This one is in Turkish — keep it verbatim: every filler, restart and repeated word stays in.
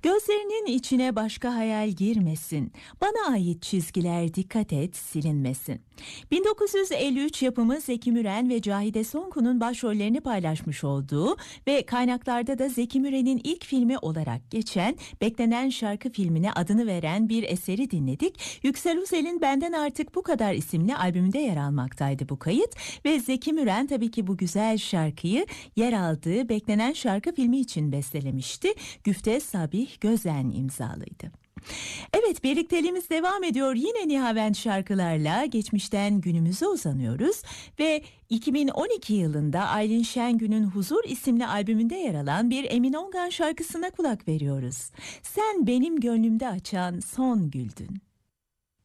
Gözlerinin içine başka hayal girmesin. Bana ait çizgiler dikkat et silinmesin. bin dokuz yüz elli üç yapımı Zeki Müren ve Cahide Sonku'nun başrollerini paylaşmış olduğu ve kaynaklarda da Zeki Müren'in ilk filmi olarak geçen Beklenen Şarkı filmine adını veren bir eseri dinledik. Yüksel Uzel'in Benden Artık Bu Kadar isimli albümünde yer almaktaydı bu kayıt ve Zeki Müren tabii ki bu güzel şarkıyı yer aldığı Beklenen Şarkı filmi için bestelemişti. Güfte Sabih Gözen imzalıydı. Evet, birlikteliğimiz devam ediyor. Yine Nihavent şarkılarla geçmişten günümüze uzanıyoruz ve iki bin on iki yılında Aylin Şengün'ün Huzur isimli albümünde yer alan bir Emin Ongan şarkısına kulak veriyoruz. Sen benim gönlümde açan son güldün.